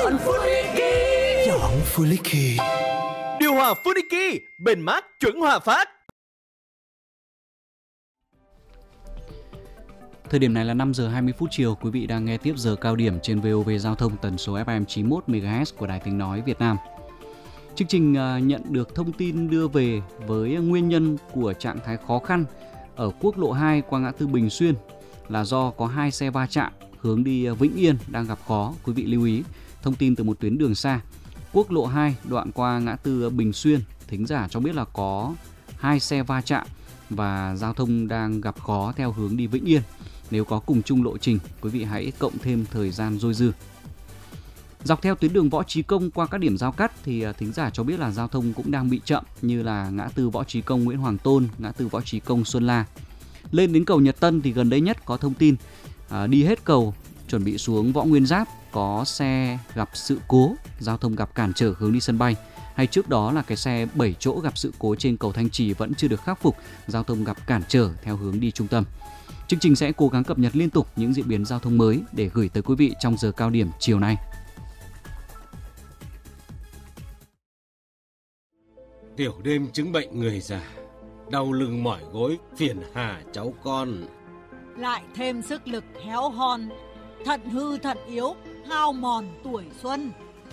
Chọn Funiki. Chọn Funiki. Điều hòa Funiki, bền mát chuẩn Hòa Phát. Thời điểm này là 5 giờ 20 phút chiều, quý vị đang nghe tiếp giờ cao điểm trên VOV Giao thông tần số FM 91 MHz của Đài Tiếng nói Việt Nam. Chương trình nhận được thông tin đưa về với nguyên nhân của trạng thái khó khăn ở quốc lộ 2 qua ngã tư Bình Xuyên là do có 2 xe va chạm hướng đi Vĩnh Yên đang gặp khó. Quý vị lưu ý, thông tin từ một tuyến đường xa. Quốc lộ 2 đoạn qua ngã tư Bình Xuyên, thính giả cho biết là có 2 xe va chạm và giao thông đang gặp khó theo hướng đi Vĩnh Yên. Nếu có cùng chung lộ trình, quý vị hãy cộng thêm thời gian dôi dư. Dọc theo tuyến đường Võ Trí Công qua các điểm giao cắt thì thính giả cho biết là giao thông cũng đang bị chậm, như là ngã tư Võ Trí Công Nguyễn Hoàng Tôn, ngã tư Võ Trí Công Xuân La. Lên đến cầu Nhật Tân thì gần đây nhất có thông tin đi hết cầu chuẩn bị xuống Võ Nguyên Giáp có xe gặp sự cố, giao thông gặp cản trở hướng đi sân bay. Hay trước đó là cái xe 7 chỗ gặp sự cố trên cầu Thanh Trì vẫn chưa được khắc phục, giao thông gặp cản trở theo hướng đi trung tâm. Chương trình sẽ cố gắng cập nhật liên tục những diễn biến giao thông mới để gửi tới quý vị trong giờ cao điểm chiều nay. Tiểu đêm chứng bệnh người già, đau lưng mỏi gối, phiền hà cháu con. Lại thêm sức lực héo hon, thận hư thận yếu, hao mòn tuổi xuân.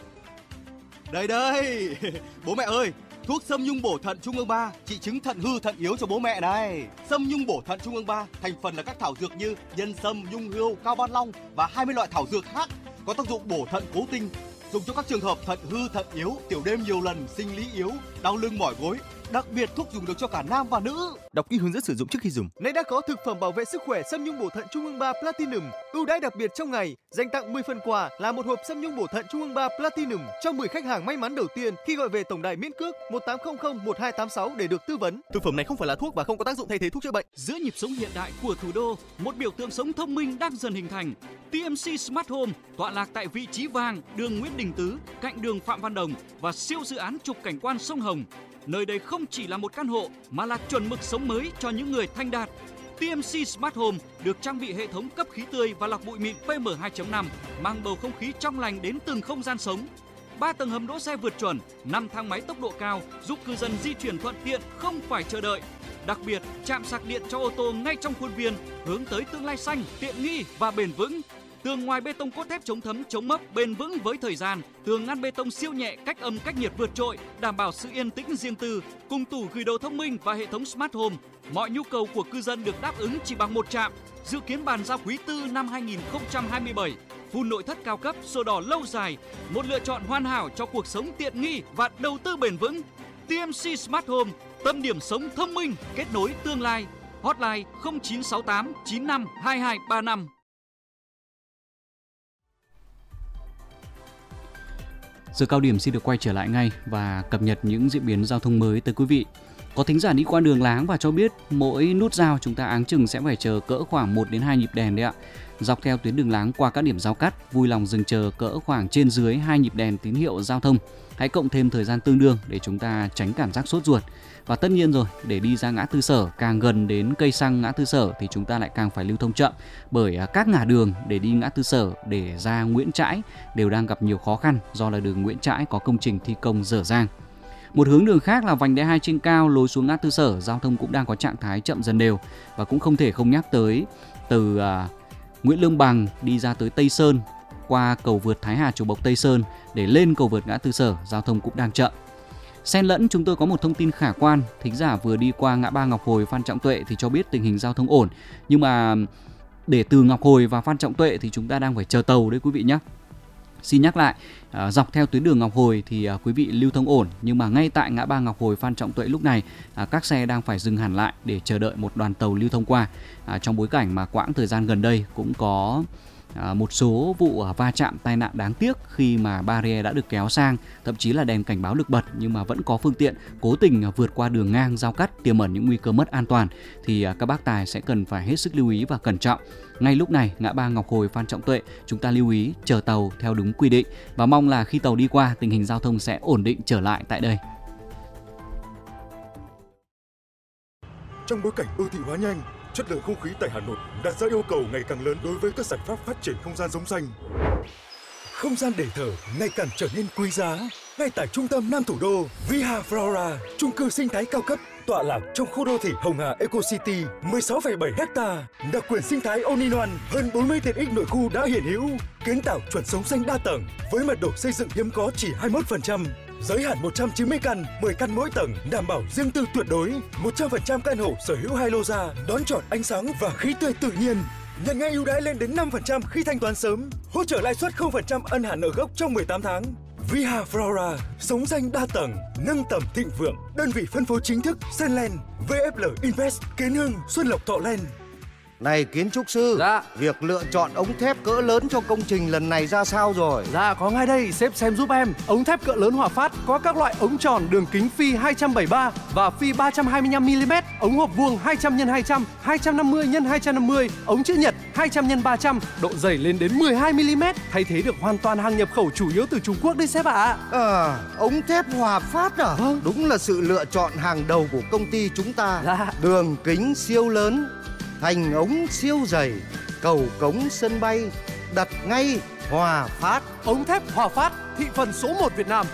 Đây, bố mẹ ơi, thuốc Sâm Nhung bổ thận Trung ương 3 trị chứng thận hư thận yếu cho bố mẹ này. Sâm Nhung bổ thận Trung ương 3 thành phần là các thảo dược như nhân sâm, nhung hươu, cao ban long và 20 loại thảo dược khác có tác dụng bổ thận cố tinh, dùng cho các trường hợp thận hư thận yếu, tiểu đêm nhiều lần, sinh lý yếu, đau lưng mỏi gối. Đặc biệt thuốc dùng được cho cả nam và nữ. Đọc kỹ hướng dẫn sử dụng trước khi dùng. Nay đã có thực phẩm bảo vệ sức khỏe Sâm Nhung bổ thận Trung ương 3 Platinum ưu đãi đặc biệt trong ngày, dành tặng 10 phần quà là một hộp Sâm Nhung bổ thận Trung ương 3 Platinum cho 10 khách hàng may mắn đầu tiên khi gọi về tổng đài miễn cước 1800 1286 để được tư vấn. Thực phẩm này không phải là thuốc và không có tác dụng thay thế thuốc chữa bệnh. Giữa nhịp sống hiện đại của thủ đô, một biểu tượng sống thông minh đang dần hình thành. TMC Smart Home tọa lạc tại vị trí vàng, đường Nguyễn Đình Tứ, cạnh đường Phạm Văn Đồng và siêu dự án trục cảnh quan sông Hồng. Nơi đây không chỉ là một căn hộ mà là chuẩn mực sống mới cho những người thanh đạt. TMC Smart Home được trang bị hệ thống cấp khí tươi và lọc bụi mịn PM2.5, mang bầu không khí trong lành đến từng không gian sống. 3 tầng hầm đỗ xe vượt chuẩn, 5 thang máy tốc độ cao giúp cư dân di chuyển thuận tiện không phải chờ đợi. Đặc biệt, trạm sạc điện cho ô tô ngay trong khuôn viên, hướng tới tương lai xanh, tiện nghi và bền vững. Tường ngoài bê tông cốt thép chống thấm, chống mốc, bền vững với thời gian. Tường ngăn bê tông siêu nhẹ, cách âm, cách nhiệt vượt trội, đảm bảo sự yên tĩnh riêng tư. Cùng tủ gửi đồ thông minh và hệ thống Smart Home, mọi nhu cầu của cư dân được đáp ứng chỉ bằng một trạm. Dự kiến bàn giao quý tư năm 2027. Phun nội thất cao cấp, sổ đỏ lâu dài, một lựa chọn hoàn hảo cho cuộc sống tiện nghi và đầu tư bền vững. TMC Smart Home, tâm điểm sống thông minh, kết nối tương lai. Hotline 0968 95 2235. Giờ cao điểm xin được quay trở lại ngay và cập nhật những diễn biến giao thông mới tới quý vị. Có thính giả đi qua đường Láng và cho biết mỗi nút giao chúng ta áng chừng sẽ phải chờ cỡ khoảng 1 đến 2 nhịp đèn đấy ạ. Dọc theo tuyến đường Láng qua các điểm giao cắt, vui lòng dừng chờ cỡ khoảng trên dưới 2 nhịp đèn tín hiệu giao thông. Hãy cộng thêm thời gian tương đương để chúng ta tránh cảm giác sốt ruột. Và tất nhiên rồi, để đi ra ngã tư Sở, càng gần đến cây xăng ngã tư Sở thì chúng ta lại càng phải lưu thông chậm, bởi các ngả đường để đi ngã tư Sở để ra Nguyễn Trãi đều đang gặp nhiều khó khăn do là đường Nguyễn Trãi có công trình thi công dở dang. Một hướng đường khác là vành đai 2 trên cao lối xuống ngã tư Sở, giao thông cũng đang có trạng thái chậm dần đều, và cũng không thể không nhắc tới từ Nguyễn Lương Bằng đi ra tới Tây Sơn qua cầu vượt Thái Hà Trù Bộc Tây Sơn để lên cầu vượt ngã tư Sở, giao thông cũng đang chậm. Xen lẫn chúng tôi có một thông tin khả quan, thính giả vừa đi qua ngã ba Ngọc Hồi Phan Trọng Tuệ thì cho biết tình hình giao thông ổn, nhưng mà để từ Ngọc Hồi và Phan Trọng Tuệ thì chúng ta đang phải chờ tàu đấy quý vị nhé. Xin nhắc lại, dọc theo tuyến đường Ngọc Hồi thì quý vị lưu thông ổn, nhưng mà ngay tại ngã ba Ngọc Hồi Phan Trọng Tuệ lúc này các xe đang phải dừng hẳn lại để chờ đợi một đoàn tàu lưu thông qua, trong bối cảnh mà quãng thời gian gần đây cũng có một số vụ va chạm tai nạn đáng tiếc khi mà barrier đã được kéo sang, thậm chí là đèn cảnh báo được bật nhưng mà vẫn có phương tiện cố tình vượt qua đường ngang giao cắt, tiềm ẩn những nguy cơ mất an toàn, thì các bác tài sẽ cần phải hết sức lưu ý và cẩn trọng. Ngay lúc này ngã ba Ngọc Hồi Phan Trọng Tuệ chúng ta lưu ý chờ tàu theo đúng quy định và mong là khi tàu đi qua tình hình giao thông sẽ ổn định trở lại tại đây. Trong bối cảnh đô thị hóa nhanh, chất lượng không khí tại Hà Nội đặt ra yêu cầu ngày càng lớn đối với các giải pháp phát triển không gian sống xanh. Không gian để thở ngày càng trở nên quý giá. Ngay tại trung tâm Nam thủ đô, Viha Flora, chung cư sinh thái cao cấp tọa lạc trong khu đô thị Hồng Hà Eco City, 16,7 ha, đặc quyền sinh thái all-in-one, hơn 40 tiện ích nội khu đã hiện hữu, kiến tạo chuẩn sống xanh đa tầng với mật độ xây dựng hiếm có chỉ 21%. Giới hạn 190 căn, 10 căn mỗi tầng, đảm bảo riêng tư tuyệt đối. 100% căn hộ sở hữu 2 lô ra, đón chọn ánh sáng và khí tươi tự nhiên. Nhận ngay ưu đãi lên đến 5% khi thanh toán sớm. Hỗ trợ lãi suất 0% ân hạn nợ gốc trong 18 tháng. Viha Flora, sống xanh đa tầng, nâng tầm thịnh vượng. Đơn vị phân phối chính thức Senland, VFL Invest, Kiến Hưng, Xuân Lộc Thọ Land. Này kiến trúc sư, việc lựa chọn ống thép cỡ lớn cho công trình lần này ra sao rồi? Dạ có ngay đây, sếp xem giúp em. Ống thép cỡ lớn Hòa Phát có các loại ống tròn đường kính phi 273 và phi 325mm, ống hộp vuông 200x200, 250x250, ống chữ nhật 200x300, độ dày lên đến 12mm, thay thế được hoàn toàn hàng nhập khẩu chủ yếu từ Trung Quốc đấy sếp ạ. Ống thép Hòa Phát à? Đúng là sự lựa chọn hàng đầu của công ty chúng ta. Đường kính siêu lớn, thành ống siêu dày, cầu cống sân bay, đặt ngay Hòa Phát. Ống thép Hòa Phát, thị phần số 1 Việt Nam.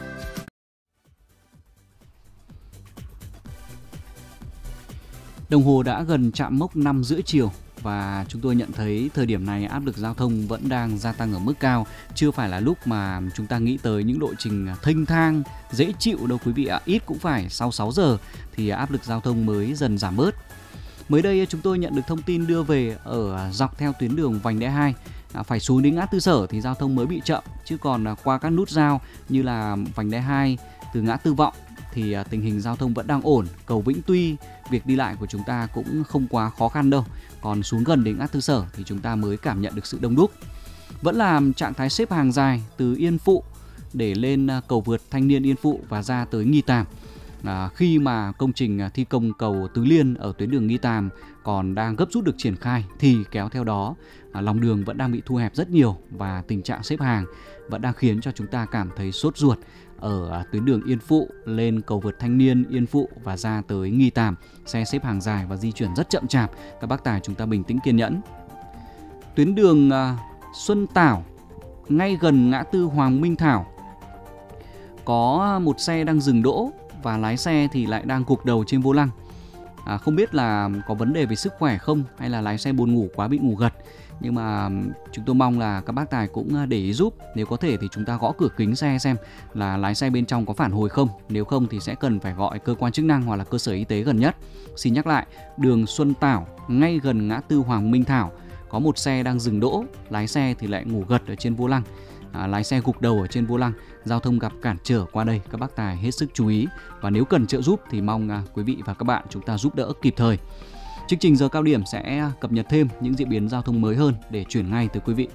Đồng hồ đã gần chạm mốc 5:30 chiều và chúng tôi nhận thấy thời điểm này áp lực giao thông vẫn đang gia tăng ở mức cao. Chưa phải là lúc mà chúng ta nghĩ tới những lộ trình thênh thang, dễ chịu đâu quý vị ạ. Ít cũng phải sau 6 giờ thì áp lực giao thông mới dần giảm bớt. Mới đây chúng tôi nhận được thông tin đưa về ở dọc theo tuyến đường vành đai 2, phải xuống đến ngã tư Sở thì giao thông mới bị chậm, chứ còn qua các nút giao như là vành đai 2 từ ngã tư Vọng thì tình hình giao thông vẫn đang ổn. Cầu Vĩnh Tuy, việc đi lại của chúng ta cũng không quá khó khăn đâu. Còn xuống gần đến ngã tư Sở thì chúng ta mới cảm nhận được sự đông đúc. Vẫn là trạng thái xếp hàng dài từ Yên Phụ để lên cầu vượt Thanh Niên Yên Phụ và ra tới Nghi Tàm. Khi mà công trình thi công cầu Tứ Liên ở tuyến đường Nghi Tàm còn đang gấp rút được triển khai thì kéo theo đó lòng đường vẫn đang bị thu hẹp rất nhiều và tình trạng xếp hàng vẫn đang khiến cho chúng ta cảm thấy sốt ruột. Ở tuyến đường Yên Phụ lên cầu vượt Thanh Niên Yên Phụ và ra tới Nghi Tàm, xe xếp hàng dài và di chuyển rất chậm chạp. Các bác tài chúng ta bình tĩnh kiên nhẫn. Tuyến đường Xuân Tảo ngay gần ngã tư Hoàng Minh Thảo có một xe đang dừng đỗ và lái xe thì lại đang gục đầu trên vô lăng. Không biết là có vấn đề về sức khỏe không hay là lái xe buồn ngủ quá bị ngủ gật. Nhưng mà chúng tôi mong là các bác tài cũng để ý giúp. Nếu có thể thì chúng ta gõ cửa kính xe xem là lái xe bên trong có phản hồi không. Nếu không thì sẽ cần phải gọi cơ quan chức năng hoặc là cơ sở y tế gần nhất. Xin nhắc lại, đường Xuân Tảo ngay gần ngã tư Hoàng Minh Thảo có một xe đang dừng đỗ, lái xe thì lại ngủ gật ở trên vô lăng. Lái xe gục đầu ở trên vô lăng, giao thông gặp cản trở qua đây, các bác tài hết sức chú ý và nếu cần trợ giúp thì mong quý vị và các bạn chúng ta giúp đỡ kịp thời. Chương trình giờ cao điểm sẽ cập nhật thêm những diễn biến giao thông mới hơn để chuyển ngay tới quý vị.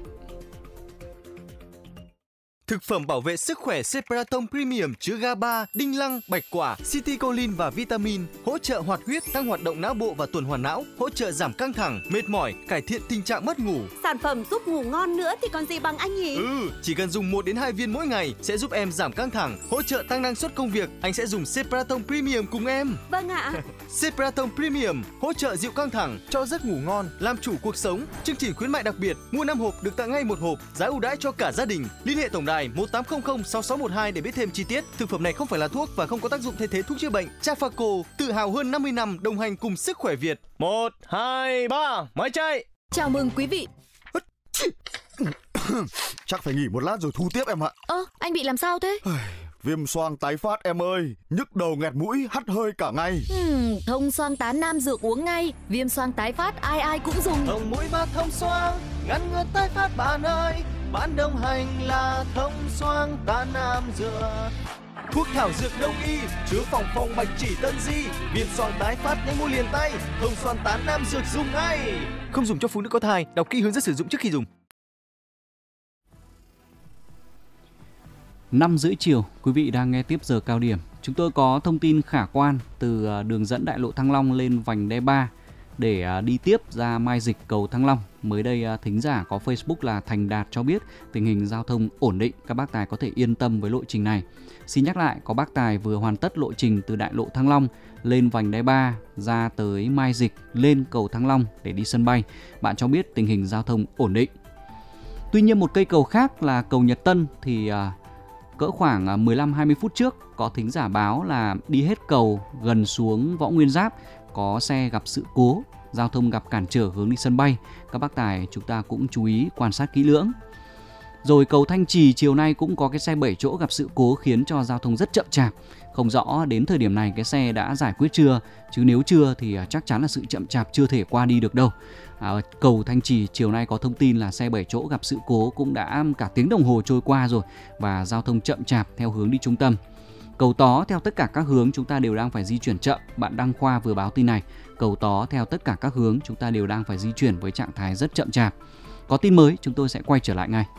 Thực phẩm bảo vệ sức khỏe Cepraton Premium chứa GABA, đinh lăng, bạch quả, citicoline và vitamin, hỗ trợ hoạt huyết, tăng hoạt động não bộ và tuần hoàn não, hỗ trợ giảm căng thẳng, mệt mỏi, cải thiện tình trạng mất ngủ. Sản phẩm giúp ngủ ngon nữa thì còn gì bằng anh nhỉ? Chỉ cần dùng 1 đến 2 viên mỗi ngày sẽ giúp em giảm căng thẳng, hỗ trợ tăng năng suất công việc. Anh sẽ dùng Cepraton Premium cùng em. Vâng ạ. Cepraton Premium hỗ trợ dịu căng thẳng, cho giấc ngủ ngon, làm chủ cuộc sống. Chương trình khuyến mại đặc biệt, mua 5 hộp được tặng ngay 1 hộp, giá ưu đãi cho cả gia đình. Liên hệ tổng đài 1800 6612 để biết thêm chi tiết. Thực phẩm này không phải là thuốc và không có tác dụng thay thế thuốc chữa bệnh. Trafaco, tự hào hơn 50 năm đồng hành cùng sức khỏe Việt. 1, 2, 3, máy chạy. Chào mừng quý vị. Chắc phải nghỉ một lát rồi thu tiếp em ạ. Anh bị làm sao thế? Viêm xoang tái phát em ơi. Nhức đầu nghẹt mũi, hắt hơi cả ngày. Thông xoang tán nam dược uống ngay. Viêm xoang tái phát ai ai cũng dùng. Thông mũi và thông xoang, ngăn ngừa tái phát bạn ơi. Bạn đồng hành là thông xoang tán nam dược. Thuốc thảo dược đông y chứa phòng bạch chỉ tân di. Viêm xoang tái phát nhanh mua liền tay. Thông xoang tán nam dược dùng ngay. Không dùng cho phụ nữ có thai. Đọc kỹ hướng dẫn sử dụng trước khi dùng. 5:30 chiều, quý vị đang nghe tiếp giờ cao điểm. Chúng tôi có thông tin khả quan từ đường dẫn đại lộ Thăng Long lên vành đai 3 để đi tiếp ra Mai Dịch cầu Thăng Long. Mới đây thính giả có Facebook là Thành Đạt cho biết tình hình giao thông ổn định, các bác tài có thể yên tâm với lộ trình này. Xin nhắc lại, có bác tài vừa hoàn tất lộ trình từ đại lộ Thăng Long lên vành đai 3 ra tới Mai Dịch lên cầu Thăng Long để đi sân bay. Bạn cho biết tình hình giao thông ổn định. Tuy nhiên một cây cầu khác là cầu Nhật Tân thì cỡ khoảng 15-20 phút trước có thính giả báo là đi hết cầu gần xuống Võ Nguyên Giáp có xe gặp sự cố, giao thông gặp cản trở hướng đi sân bay. Các bác tài chúng ta cũng chú ý quan sát kỹ lưỡng. Rồi cầu Thanh Trì chiều nay cũng có cái xe 7 chỗ gặp sự cố khiến cho giao thông rất chậm chạp. Không rõ đến thời điểm này cái xe đã giải quyết chưa, chứ nếu chưa thì chắc chắn là sự chậm chạp chưa thể qua đi được đâu. Cầu Thanh Trì chiều nay có thông tin là xe 7 chỗ gặp sự cố cũng đã cả tiếng đồng hồ trôi qua rồi và giao thông chậm chạp theo hướng đi trung tâm. Cầu Tó theo tất cả các hướng chúng ta đều đang phải di chuyển chậm. Bạn Đăng Khoa vừa báo tin này. Cầu Tó theo tất cả các hướng chúng ta đều đang phải di chuyển với trạng thái rất chậm chạp. Có tin mới chúng tôi sẽ quay trở lại ngay.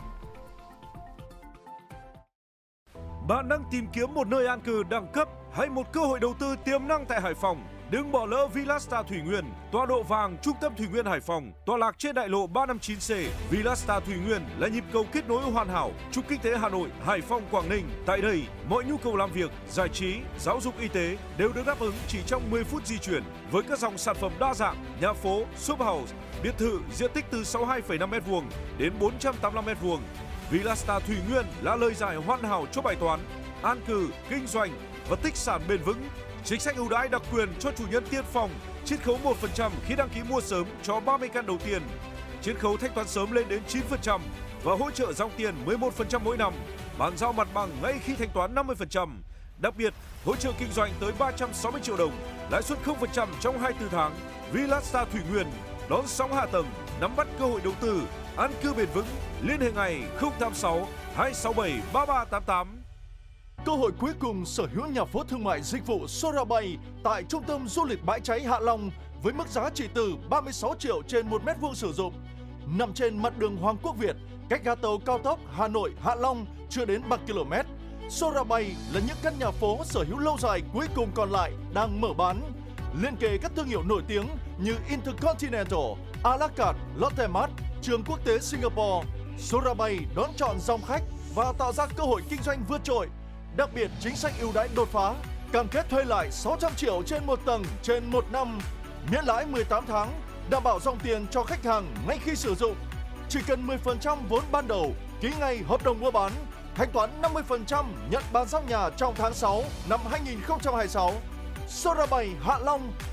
Bạn đang tìm kiếm một nơi an cư đẳng cấp hay một cơ hội đầu tư tiềm năng tại Hải Phòng? Đừng bỏ lỡ Villastar Thủy Nguyên, tọa độ vàng trung tâm Thủy Nguyên Hải Phòng, tọa lạc trên đại lộ 359C. Villastar Thủy Nguyên là nhịp cầu kết nối hoàn hảo trục kinh tế Hà Nội, Hải Phòng, Quảng Ninh. Tại đây, mọi nhu cầu làm việc, giải trí, giáo dục, y tế đều được đáp ứng chỉ trong 10 phút di chuyển với các dòng sản phẩm đa dạng, nhà phố, shop house, biệt thự diện tích từ 62,5 m² đến 485 m². Villastar Thủy Nguyên là lời giải hoàn hảo cho bài toán an cư, kinh doanh và tích sản bền vững. Chính sách ưu đãi đặc quyền cho chủ nhân tiên phong, chiết khấu 1% khi đăng ký mua sớm cho 30 căn đầu tiên, chiết khấu thanh toán sớm lên đến 9% và hỗ trợ dòng tiền 11% mỗi năm, bàn giao mặt bằng ngay khi thanh toán 50%. Đặc biệt, hỗ trợ kinh doanh tới 360 triệu đồng, lãi suất 0% trong 24 tháng. Villastar Thủy Nguyên đón sóng hạ tầng, nắm bắt cơ hội đầu tư, an cư bền vững. Liên hệ ngày 086 267 3388. Cơ hội cuối cùng sở hữu nhà phố thương mại dịch vụ Sorabay tại trung tâm du lịch Bãi Cháy Hạ Long với mức giá chỉ từ 36 triệu trên 1 m² sử dụng. Nằm trên mặt đường Hoàng Quốc Việt, cách ga tàu cao tốc Hà Nội - Hạ Long chưa đến 3 km. Sorabay là những căn nhà phố sở hữu lâu dài cuối cùng còn lại đang mở bán. Liên kề các thương hiệu nổi tiếng như Intercontinental, A La Carte, Lotte Mart, Trường Quốc tế Singapore. Sorabay đón chọn dòng khách và tạo ra cơ hội kinh doanh vượt trội. Đặc biệt chính sách ưu đãi đột phá, cam kết thuê lại 600 triệu trên một tầng trên 1 năm, miễn lãi 18 tháng, đảm bảo dòng tiền cho khách hàng ngay khi sử dụng. Chỉ cần 10% vốn ban đầu, ký ngay hợp đồng mua bán, thanh toán 50% nhận bàn giao nhà trong tháng 6 năm 2026. Sorabay Hạ Long,